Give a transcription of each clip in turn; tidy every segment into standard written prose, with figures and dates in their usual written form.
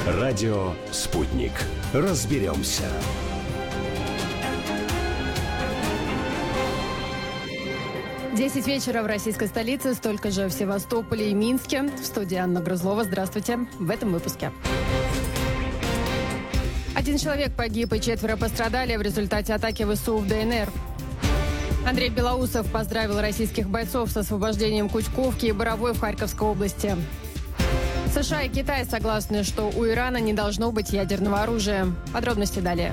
Радио «Спутник». Разберемся. Десять вечера в российской столице, столько же в Севастополе и Минске. В студии Анна Грызлова. Здравствуйте. В этом выпуске. 1 человек погиб и 4 пострадали в результате атаки ВСУ в ДНР. Андрей Белоусов поздравил российских бойцов с освобождением Кутьковки и Боровой в Харьковской области. США и Китай согласны, что у Ирана не должно быть ядерного оружия. Подробности далее.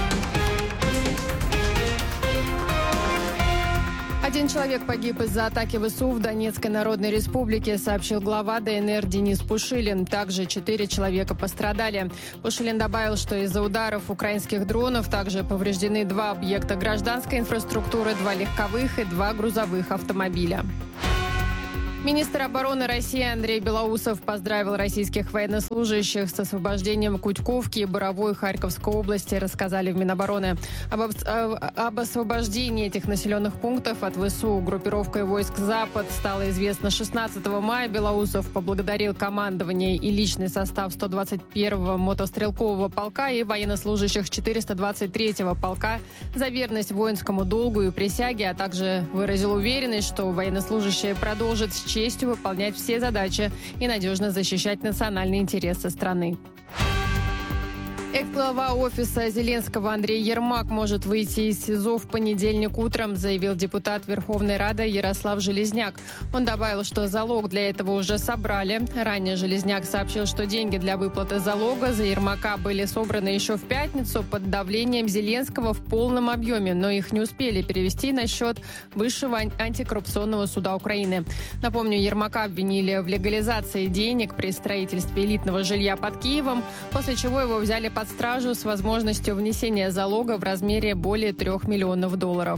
1 человек погиб из-за атаки ВСУ в Донецкой Народной Республике, сообщил глава ДНР Денис Пушилин. Также 4 человека пострадали. Пушилин добавил, что из-за ударов украинских дронов также повреждены 2 объекта гражданской инфраструктуры, 2 легковых и 2 грузовых автомобиля. Министр обороны России Андрей Белоусов поздравил российских военнослужащих с освобождением Кутьковки и Боровой Харьковской области, рассказали в Минобороны. Об освобождении этих населенных пунктов от ВСУ группировкой войск «Запад» стало известно 16 мая. Белоусов поблагодарил командование и личный состав 121-го мотострелкового полка и военнослужащих 423-го полка за верность воинскому долгу и присяге, а также выразил уверенность, что военнослужащие продолжат с честью выполнять все задачи и надежно защищать национальные интересы страны. Экс-глава офиса Зеленского Андрей Ермак может выйти из СИЗО в понедельник утром, заявил депутат Верховной Рады Ярослав Железняк. Он добавил, что залог для этого уже собрали. Ранее Железняк сообщил, что деньги для выплаты залога за Ермака были собраны еще в пятницу под давлением Зеленского в полном объеме, но их не успели перевести на счет Высшего антикоррупционного суда Украины. Напомню, Ермака обвинили в легализации денег при строительстве элитного жилья под Киевом, после чего его взяли под стражу с возможностью внесения залога в размере более $3 миллионов.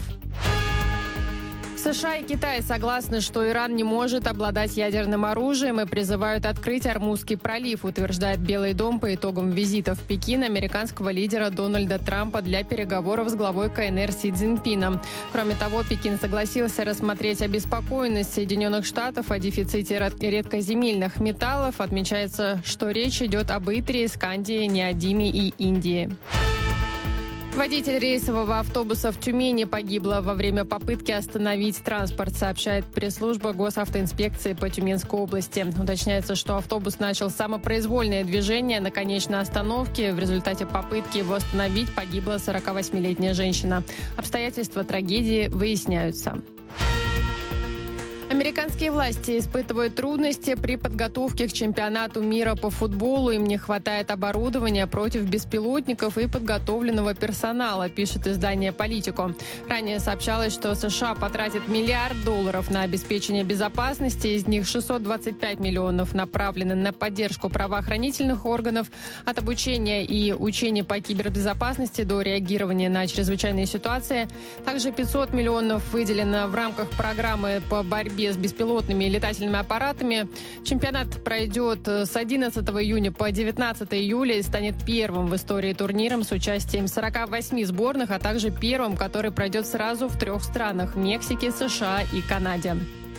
США и Китай согласны, что Иран не может обладать ядерным оружием и призывают открыть Ормузский пролив, утверждает Белый дом по итогам визита в Пекин американского лидера Дональда Трампа для переговоров с главой КНР Си Цзиньпином. Кроме того, Пекин согласился рассмотреть обеспокоенность Соединенных Штатов о дефиците редкоземельных металлов. Отмечается, что речь идет об Итрии, Скандии, Неодиме и Индии. Водитель рейсового автобуса в Тюмени погибла во время попытки остановить транспорт, сообщает пресс-служба госавтоинспекции по Тюменской области. Уточняется, что автобус начал самопроизвольное движение на конечной остановке. В результате попытки его остановить погибла 48-летняя женщина. Обстоятельства трагедии выясняются. Американские власти испытывают трудности при подготовке к чемпионату мира по футболу. Им не хватает оборудования против беспилотников и подготовленного персонала, пишет издание «Политико». Ранее сообщалось, что США потратит $1 миллиард на обеспечение безопасности. Из них 625 миллионов направлены на поддержку правоохранительных органов. От обучения и учения по кибербезопасности до реагирования на чрезвычайные ситуации. Также 500 миллионов выделено в рамках программы по борьбе с беспилотными летательными аппаратами. Чемпионат пройдет с 11 июня по 19 июля и станет первым в истории турниром с участием 48 сборных, а также первым, который пройдет сразу в 3 странах – Мексике, США и Канаде.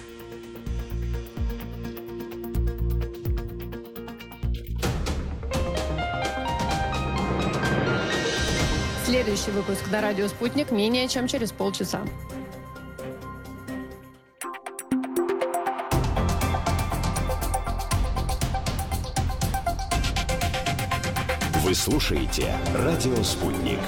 Следующий выпуск на радио «Спутник» менее чем через полчаса. Вы слушаете «Радио Спутник».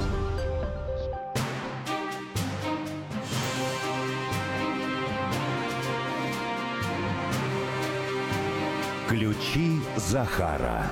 Ключи Захара.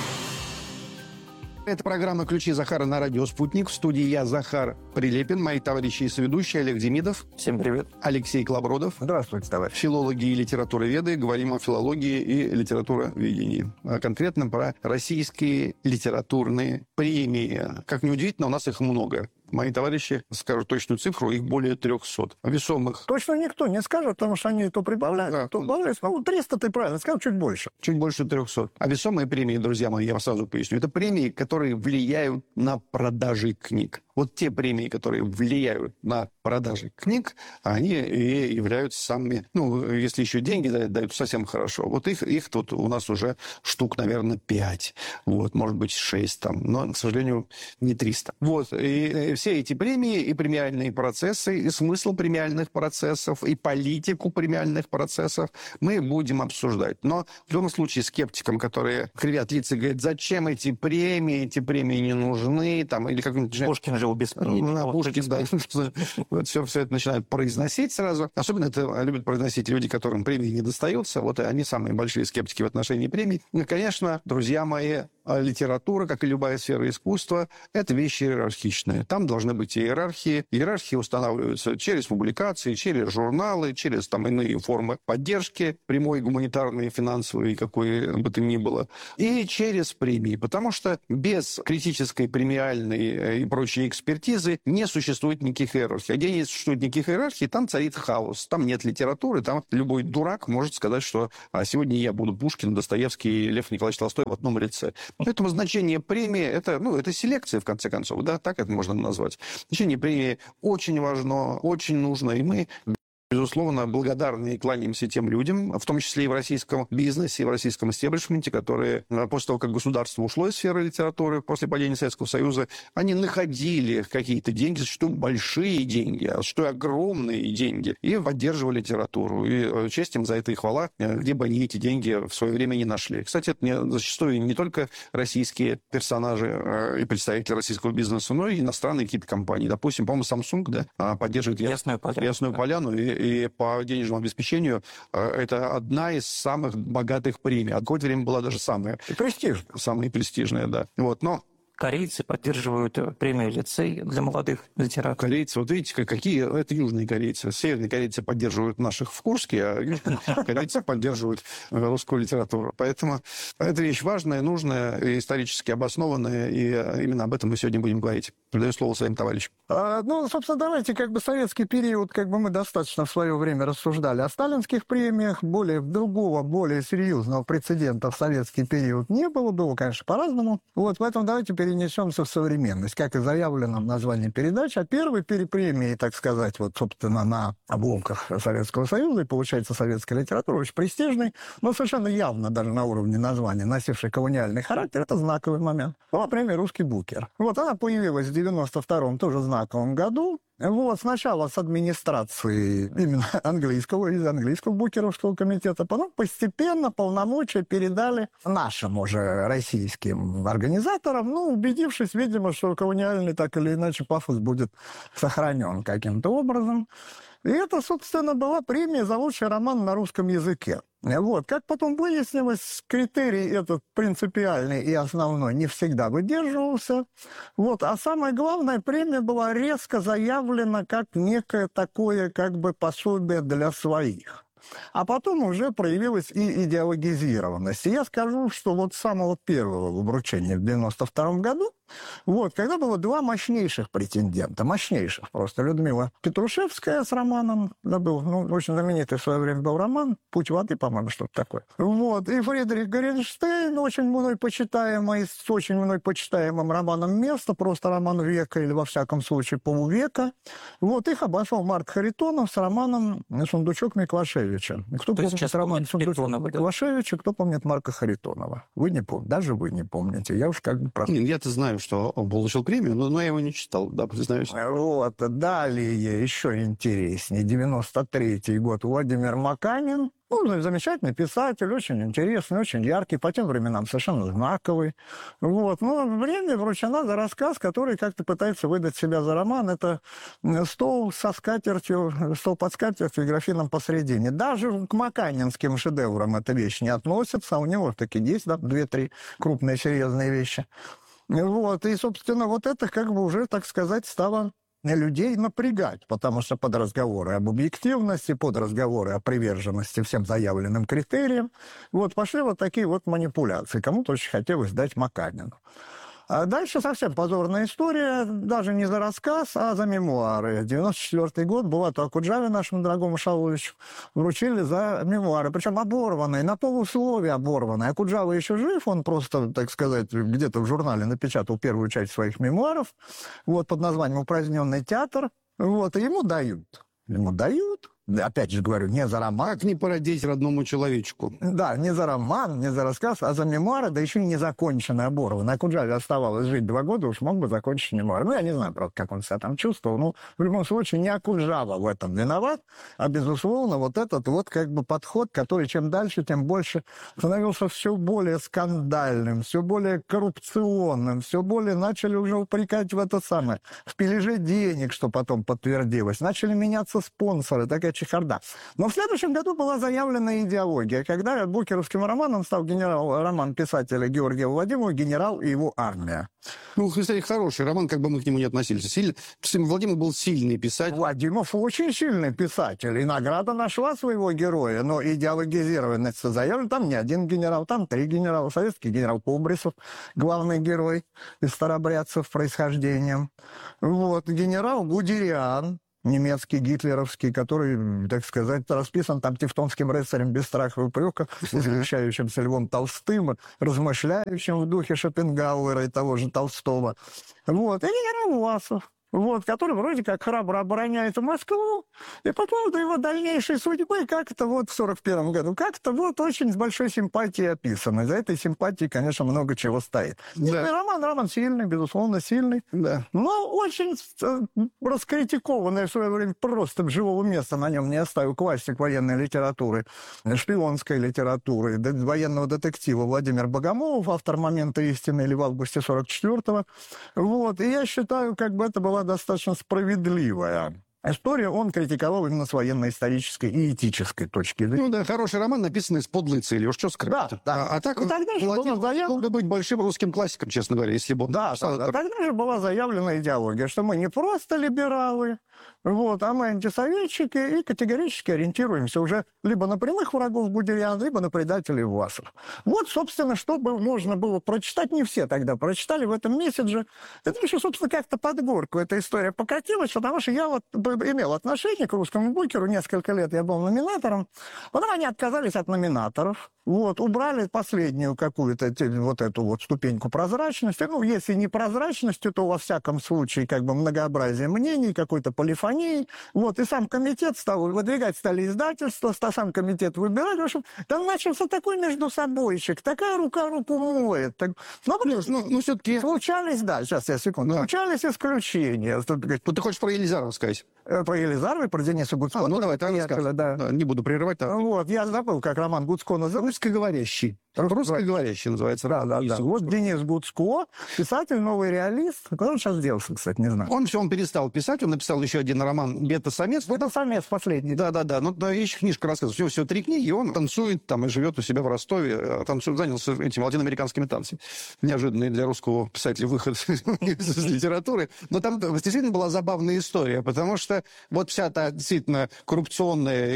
Это программа «Ключи Захара» на радио «Спутник». В студии я, Захар Прилепин, мои товарищи и соведущие Олег Демидов. Всем привет. Алексей Клабродов. Здравствуйте, товарищ. Филологи и литературоведы. Говорим о филологии и литературоведении. А конкретно про российские литературные премии. Как ни удивительно, у нас их много. Мои товарищи скажут точную цифру, их более 300. Весомых. Точно никто не скажет, потому что они то прибавляют, то убавляют. 300 ты правильно сказал, чуть больше. Чуть больше 300. А весомые премии, друзья мои, я вам сразу поясню, это премии, которые влияют на продажи книг. Вот те премии, которые влияют на продажи книг, они и являются самыми, если еще деньги дают, совсем хорошо. Вот их тут у нас уже штук, наверное, 5. Вот, может быть, 6 там, но, к сожалению, не 300. Вот, и все эти премии, и премиальные процессы, и смысл премиальных процессов, и политику премиальных процессов мы будем обсуждать. Но в любом случае скептикам, которые кривят лица и говорят, зачем эти премии не нужны, там, или как-нибудь... Пушкин жил без премии. Пушкин, да. Вот все это начинают произносить сразу. Особенно это любят произносить люди, которым премии не достаются. Вот и они самые большие скептики в отношении премий. И, конечно, друзья мои, литература, как и любая сфера искусства, это вещи иерархичные. Там должны быть иерархии. Иерархии устанавливаются через публикации, через журналы, через там иные формы поддержки, прямой, гуманитарной, финансовой, какой бы то ни было, и через премии. Потому что без критической, премиальной и прочей экспертизы не существует никаких иерархий. А где не существует никаких иерархий, там царит хаос. Там нет литературы, там любой дурак может сказать, что сегодня я буду Пушкин, Достоевский, Лев Николаевич Толстой в одном лице. Поэтому значение премии, это селекция, в конце концов, да, так это можно назвать. Значение премии очень важно, очень нужно, и мы... Безусловно, благодарны и кланяемся тем людям, в том числе и в российском бизнесе, и в российском истеблишменте, которые после того, как государство ушло из сферы литературы, после падения Советского Союза, они находили какие-то деньги, зачастую большие деньги, а зачастую огромные деньги, и поддерживали литературу. И честь им за это и хвала, где бы они эти деньги в свое время не нашли. Кстати, это зачастую не только российские персонажи и представители российского бизнеса, но и иностранные какие-то компании. Допустим, по-моему, Samsung, да, поддерживает Ясную Поляну, и по денежному обеспечению это одна из самых богатых премий. А какое-то время была даже самая престижная, да. Вот, но... Корейцы поддерживают премию «Лицей» для молодых литераторов. Корейцы, вот видите, какие... Это южные корейцы. Северные корейцы поддерживают наших в Курске, а южные корейцы поддерживают русскую литературу. Поэтому это вещь важная, нужная, исторически обоснованная, и именно об этом мы сегодня будем говорить. Передаю слово своим товарищам. Собственно, давайте, советский период, мы достаточно в свое время рассуждали о сталинских премиях. Более серьезного прецедента в советский период не было. Было, конечно, по-разному. Поэтому давайте перенесемся в современность, как и заявлено в названии передачи. А первой премией, так сказать, собственно, на обломках Советского Союза, и получается советская литература, очень престижной, но совершенно явно даже на уровне названия, носившей колониальный характер, это знаковый момент. Была премия «Русский букер». Она появилась в 92-м тоже знаковом году. Сначала с администрации именно из английского букеровского комитета, потом постепенно полномочия передали нашим уже российским организаторам, убедившись, видимо, что колониальный так или иначе пафос будет сохранен каким-то образом. И это, собственно, была премия за лучший роман на русском языке. Как потом выяснилось, критерий этот принципиальный и основной не всегда выдерживался. А самое главное, премия была резко заявлена как некое такое пособие для своих. А потом уже проявилась и идеологизированность. И я скажу, что с самого первого вручения в 92 году, когда было два мощнейших претендента, просто Людмила Петрушевская с романом, очень знаменитый в свое время был роман «Путь воды», по-моему, что-то такое. И Фридрих Горенштейн, очень мной почитаемый, с очень мной почитаемым романом «Место», просто роман века или, во всяком случае, полувека. Их обошел Марк Харитонов с романом «Сундучок Миклашевича». Кто помнит роман «Сундучок Миклашевича», кто помнит Марка Харитонова? Вы не помните, даже вы не помните. Я уж Я-то знаю, что он получил премию, но я его не читал, да, признаюсь. Далее еще интереснее. 93-й год. Владимир Маканин. Замечательный писатель, очень интересный, очень яркий, по тем временам совершенно знаковый. Но премия вручена за рассказ, который как-то пытается выдать себя за роман. Это «Стол под скатертью и графином посредине». Даже к маканинским шедеврам эта вещь не относится, а у него таки есть, 2-3 крупные серьезные вещи. И, собственно, это уже, так сказать, стало людей напрягать, потому что под разговоры об объективности, под разговоры о приверженности всем заявленным критериям, пошли такие манипуляции. Кому-то очень хотелось дать Маканину. А дальше совсем позорная история, даже не за рассказ, а за мемуары. 94-й год Булату Акуджаве, нашему дорогому Шаловичу, вручили за мемуары, причем оборванные, на полусловие оборванные. Акуджава еще жив, он просто, так сказать, где-то в журнале напечатал первую часть своих мемуаров, вот, под названием «Упраздненный театр», вот, и ему дают. Ему дают. Опять же говорю, не за роман. Как не породить родному человечку? Да, не за роман, не за рассказ, а за мемуары, да еще и незаконченный оборванный. Акуджаве оставалось жить 2 года, уж мог бы закончить мемуары. Ну, я не знаю, правда, как он себя там чувствовал. Ну, в любом случае, не Акуджава в этом виноват, а, безусловно, вот этот вот как бы подход, который чем дальше, тем больше становился все более скандальным, все более коррупционным, все более начали уже упрекать в это самое, в пилеже денег, что потом подтвердилось. Начали меняться спонсоры, такая чехарда. Но в следующем году была заявлена идеология, когда букеровским романом стал роман писателя Георгия Владимирова «Генерал и его армия». Ну, кстати, хороший роман, как бы мы к нему не относились. Владимир был сильный писатель. Владимиров очень сильный писатель, и награда нашла своего героя, но идеологизированность заявлена. Там не один генерал, там 3 генерала. Советский генерал Кобрисов, главный герой из старобрядцев происхождением. Вот, генерал Гудериан, немецкий, гитлеровский, который, так сказать, расписан там тевтонским рыцарем без страха и упрека, восхищающимся Львом Толстым, размышляющим в духе Шопенгауэра и того же Толстого. Вот. И генерал Власов, вот, который вроде как храбро обороняет Москву, и по поводу его дальнейшей судьбы как-то вот в 1941 году, как-то вот очень с большой симпатией описано. За этой симпатией, конечно, много чего стоит. Да. Роман сильный, безусловно, сильный, да. Но очень раскритикованный в свое время, просто живого места на нем не оставил классик военной литературы, шпионской литературы, военного детектива Владимир Богомолов, автор «Момента истины» или в августе 1944-го. Вот, и я считаю, как бы это была достаточно справедливая история. Он критиковал именно с военно-исторической и этической точки зрения. Ну да, хороший роман, написанный с подлой целью. Уж что скрывать? Да. А так Владимир мог бы быть большим русским классиком, честно говоря, если бы он... Тогда же была заявлена идеология, что мы не просто либералы, вот, а мы антисоветчики и категорически ориентируемся уже либо на прямых врагов Гудериана, либо на предателей Власов. Вот, собственно, что можно было прочитать. Не все тогда прочитали в этом месседже. Это еще, собственно, как-то под горку эта история покатилась, потому что я вот имел отношение к русскому букеру, несколько лет я был номинатором. Потом они отказались от номинаторов, вот, убрали последнюю какую-то вот эту вот ступеньку прозрачности. Ну, если не прозрачностью, то во всяком случае как бы многообразие мнений, какой-то полифонии. Вот, и сам комитет стал выдвигать, стали издательства, сам комитет выбирать. В общем, там начался такой между собойчик, такая рука руку моет. Так, ну, все-таки... Случались, да, сейчас я секунду. Да. Случались исключения. Вот ты хочешь про Елизарова сказать? Про Елизарова и про Дениса Гуцко. Ну, давай, ты расскажи. Да. Не буду прерывать. Вот, я забыл, как роман Гуцко называется. Русскоговорящий. Русскоговорящий называется. Да. Вот Денис Гуцко, писатель, новый реалист. Куда он сейчас делся, кстати, не знаю. Он перестал писать, он написал еще один роман «Бета-самец». «Бета-самец» последний. Да. Но еще книжка рассказывает. Всего 3 книги, и он танцует там и живет у себя в Ростове. Занялся этими латиноамериканскими танцами. Неожиданный для русского писателя выход из литературы. Но там действительно была забавная история, потому что вот вся та действительно коррупционная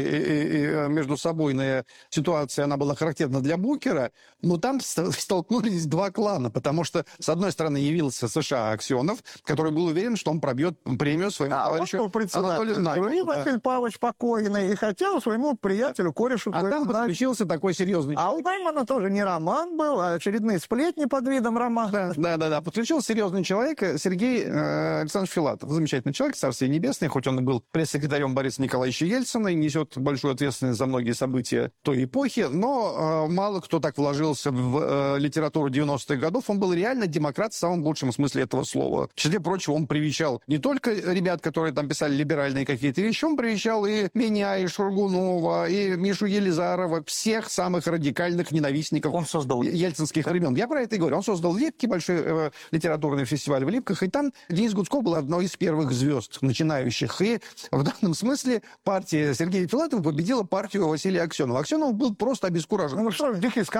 и междусобойная ситуация, она была характерна для Букера, но там столкнулись 2 клана, потому что, с одной стороны, явился США Аксенов, который был уверен, что он пробьет премию своему товарищу Анатолию Найману. И Василий Павлович покойный, и хотел своему приятелю, корешу... А там подключился такой серьезный... А у Наймана тоже не роман был, а очередные сплетни под видом романа. Да. Подключился серьезный человек, Сергей Александрович Филатов. Замечательный человек, царствие небесное, хоть он и был пресс-секретарем Бориса Николаевича Ельцина и несет большую ответственность за многие события той эпохи, но мало кто так вложился в литературу 90-х годов. Он был реально демократ в самом лучшем смысле этого слова. В числе прочего, он привечал не только ребят, которые там писали либеральные какие-то вещи, он привечал и меня, и Шургунова, и Мишу Елизарова, всех самых радикальных ненавистников он создал ельцинских времен. Я про это и говорю. Он создал в Липке большой литературный фестиваль в Липках, и там Денис Гуцко был одной из первых звезд начинающих. И в данном смысле партия Сергея Филатова победила партию Василия Аксенова. Аксенов был просто обескуражен. Ну что, дикий скандал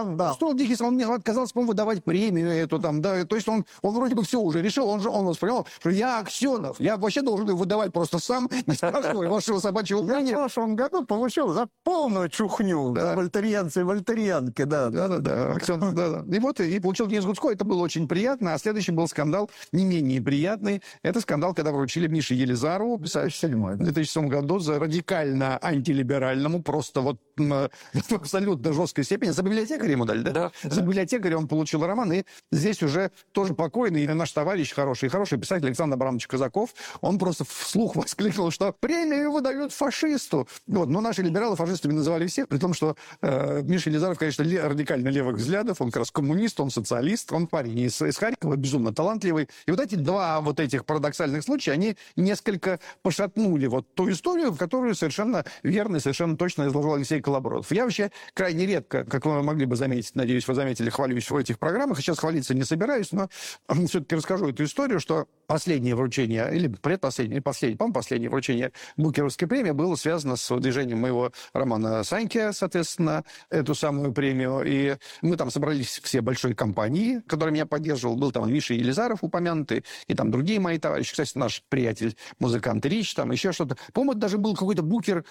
скандал. Что он мне отказался, по-моему, выдавать премию эту там, да, то есть он вроде бы все уже решил, он воспринял, что я Аксенов, я вообще должен его выдавать просто сам, не спрашивая вашего собачьего мнения. Я в прошлом году получил за полную чухню, да. Вольтерьянцы и вольтерьянки, да. Да, Аксенов, да. И вот, и получил Денис Гудской, это было очень приятно, а следующий был скандал не менее приятный, это скандал, когда вручили Мише Елизарову, в 2007 году за радикально антилиберальному, просто вот в абсолютно жесткой степени. За библиотекаря ему дали, да? За библиотекаря он получил роман, и здесь уже тоже покойный наш товарищ, хороший писатель Александр Абрамович Казаков, он просто вслух воскликнул, что премию выдают фашисту. Вот. Но наши либералы фашистами называли всех, при том, что Миша Елизаров, конечно, радикально левых взглядов, он как раз коммунист, он социалист, он парень из Харькова, безумно талантливый. И вот эти два вот этих парадоксальных случая, они несколько пошатнули вот ту историю, в которую совершенно верно и совершенно точно изложил Алексей Колобродов. Я вообще крайне редко, как вы могли бы заметить, надеюсь, вы заметили, хвалюсь в этих программах, сейчас хвалиться не собираюсь, но все-таки расскажу эту историю, что последнее вручение, или предпоследнее, или последнее, по-моему, последнее вручение Букеровской премии было связано с движением моего романа «Саньки», соответственно, эту самую премию, и мы там собрались все большой компании, которая меня поддерживала, был там Миша Елизаров упомянутый, и там другие мои товарищи, кстати, наш приятель, музыкант Рич, там еще что-то. По-моему, даже был какой-то букер,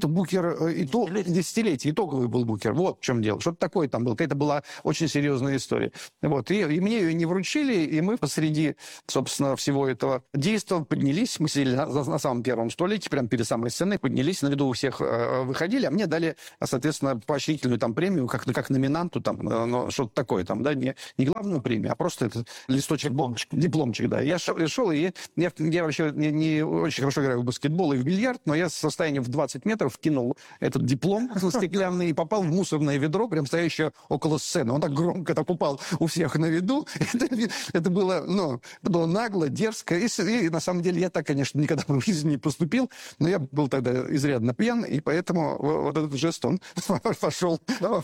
десятилетие, итоговый был букер. Вот в чем дело. Что-то такое там было. Это была очень серьезная история. Вот. И мне ее не вручили, и мы посреди, собственно, всего этого действия поднялись. Мы сидели на самом первом столике, прямо перед самой сценой, поднялись, на виду у всех выходили, а мне дали, соответственно, поощрительную там премию, как номинанту, там, ну, что-то такое, там, да, не главную премию, а просто этот листочек, дипломчик, да. Я шел, и я вообще не очень хорошо играю в баскетбол и в бильярд, но я с расстояния в 20 метров кинул этот диплом стеклянный и попал в мусорное ведро, прям стоящее около сцены. Он так громко так упал у всех на виду. Это было нагло, дерзко. И на самом деле я так, конечно, никогда в жизни не поступил, но я был тогда изрядно пьян, и поэтому вот этот жест, он пошел.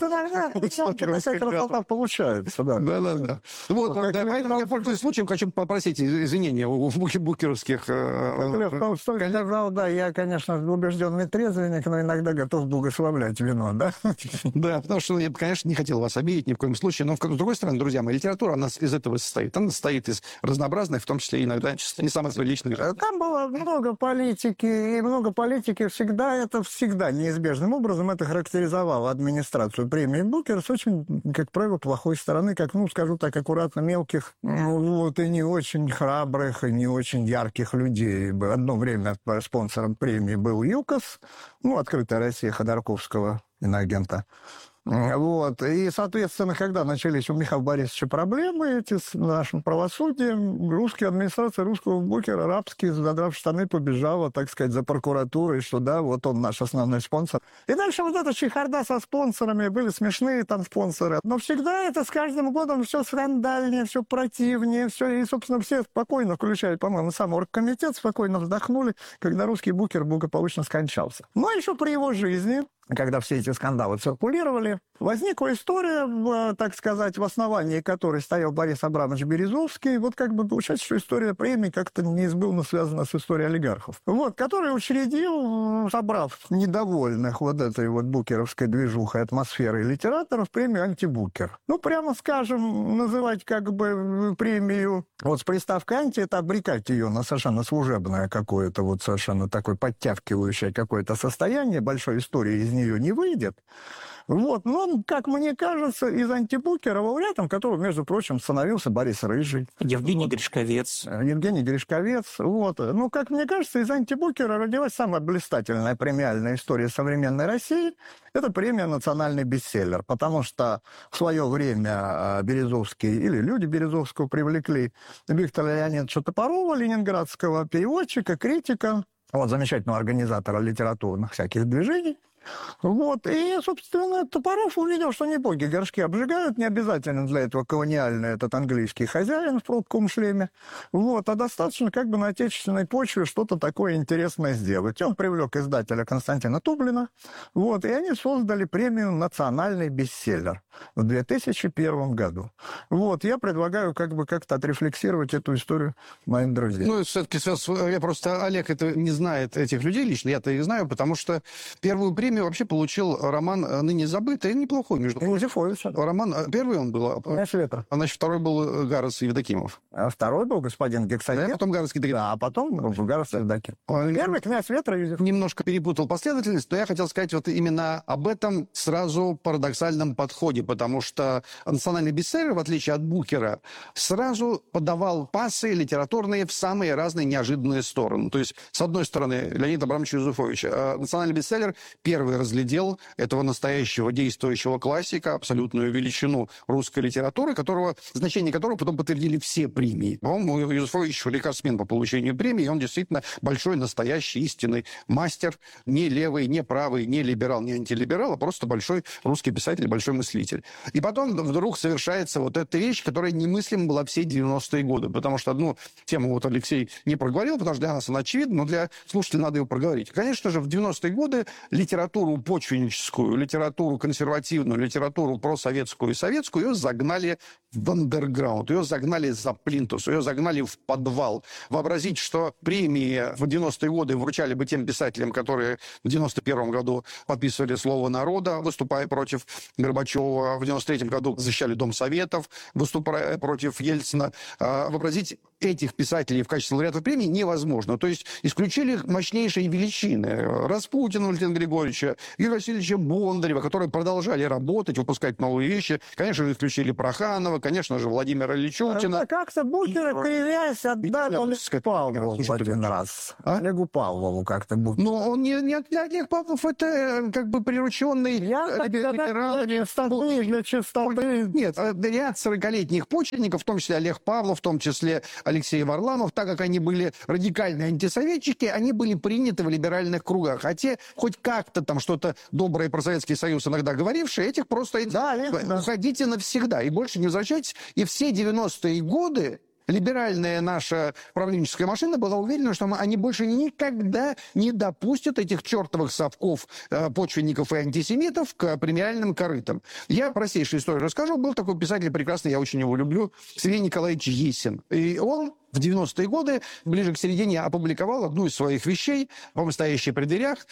Получается, да. Да. Вот, я пользуюсь случаем, хочу попросить извинения у букеровских да, я, конечно, убежденный трезвенник, но иногда готов благословлять вино, да? Да, потому что я, конечно, не хотел вас обидеть ни в коем случае, но, с другой стороны, друзья мои, литература, она из этого состоит. Она состоит из разнообразных, в том числе иногда не самых личных. Там было много политики, и много политики всегда неизбежным образом это характеризовало администрацию премии Букер с очень, как правило, плохой стороны, как, скажу так, аккуратно, мелких, вот, и не очень храбрых, и не очень ярких людей. Одно время спонсором премии был ЮКОС, «Открытая Россия» Ходорковского, иноагента. Вот. И, соответственно, когда начались у Михаила Борисовича проблемы эти с нашим правосудием, русская администрация русского Букера рабски, задрав штаны, побежала, так сказать, за прокуратурой, что да, вот он наш основной спонсор. И дальше вот эта чехарда со спонсорами, были смешные там спонсоры. Но всегда это с каждым годом все скандальнее, все противнее, все. И, собственно, все спокойно, включая, по-моему, сам оргкомитет, спокойно вздохнули, когда русский Букер благополучно скончался. Но еще при его жизни, когда все эти скандалы циркулировали, возникла история, так сказать, в основании которой стоял Борис Абрамович Березовский. Вот как бы получается, что история премии как-то неизбывно связана с историей олигархов. Вот, который учредил, собрав недовольных вот этой вот букеровской движухой атмосферой литераторов, премию «Антибукер». Прямо скажем, называть как бы премию вот с приставкой «анти» — это обрекать ее на совершенно служебное какое-то вот совершенно такое подтягивающее какое-то состояние, большой истории из нее не выйдет. Вот, но, как мне кажется, из «Антибукера» лауреатом, которого, между прочим, становился Борис Рыжий. Евгений Гришковец. Вот. Как мне кажется, из «Антибукера» родилась самая блистательная премиальная история современной России. Это премия «Национальный бестселлер», потому что в свое время Березовский, или люди Березовского привлекли Виктора Леонидовича Топорова, ленинградского переводчика, критика, замечательного организатора литературных всяких движений. Вот. И, собственно, Топоров увидел, что не боги горшки обжигают, не обязательно для этого колониальный этот английский хозяин в пробковом шлеме, вот, а достаточно как бы на отечественной почве что-то такое интересное сделать. Он привлек издателя Константина Тублина, вот, и они создали премию «Национальный бестселлер» в 2001 году. Вот, я предлагаю как бы как-то отрефлексировать эту историю моим друзьям. Все-таки я просто, Олег это не знает этих людей лично, я-то их знаю, потому что первую премию премию вообще получил роман ныне забытый, неплохой, между прочим. Юзефович. Роман первый он был, «Князь ветра». а значит, второй был Гарас и Евдокимов. А второй был господин Гексаген. Потом Гарас и Евдокимов. Да, а потом Гарас и Евдокимов. Первый «Князь ветра» Юзефович. Немножко перепутал последовательность, но я хотел сказать вот именно об этом сразу парадоксальном подходе, потому что национальный бестселлер, в отличие от Букера, сразу подавал пассы литературные в самые разные неожиданные стороны. То есть, с одной стороны, Леонид Абрамович Юзефович, национальный бестселлер первый разглядел этого настоящего действующего классика, абсолютную величину русской литературы, значение которого потом подтвердили все премии. По-моему, Юзефович рекордсмен по получению премии, он действительно большой, настоящий, истинный мастер, не левый, не правый, не либерал, не антилиберал, а просто большой русский писатель, большой мыслитель. И потом вдруг совершается вот эта вещь, которая немыслима была все 90-е годы, потому что одну тему вот Алексей не проговорил, потому что для нас она очевидна, но для слушателей надо ее проговорить. Конечно же, в 90-е годы литературу почвенническую, литературу консервативную, литературу просоветскую и советскую ее загнали в андерграунд, ее загнали за плинтус, ее загнали в подвал. Вообразить, что премии в 90-е годы вручали бы тем писателям, которые в 91-м году подписывали «Слово народа», выступая против Горбачева, в 93-м году защищали Дом Советов, выступая против Ельцина. Вообразить этих писателей в качестве лауреатов премии невозможно. То есть исключили мощнейшие величины. Распутина Валентина Григорьевича, Юрия Васильевича Бондарева, которые продолжали работать, выпускать новые вещи. Конечно же, исключили Проханова, конечно же, Владимира Ильичутина. Как-то Букера, кривясь, отдали Олегу Павлову один раз. Олегу Павлову как-то Букер. Но он не Олег Павлов, это как бы прирученный... для чистоты. Нет, ряд 40-летних почвенников, в том числе Олег Павлов, в том числе Алексей Варламов, так как они были радикальные антисоветчики, они были приняты в либеральных кругах. А те, хоть как-то там что-то доброе про Советский Союз иногда говорившие, этих просто уходите навсегда и больше не возвращайтесь. И все 90-е годы либеральная наша правленческая машина была уверена, что они больше никогда не допустят этих чертовых совков, почвенников и антисемитов к премиальным корытам. Я простейшую историю расскажу. Был такой писатель прекрасный, я очень его люблю, Сергей Николаевич Есин. И он в 90-е годы, ближе к середине, опубликовал одну из своих вещей, по-моему, «Стоящая при дверях»,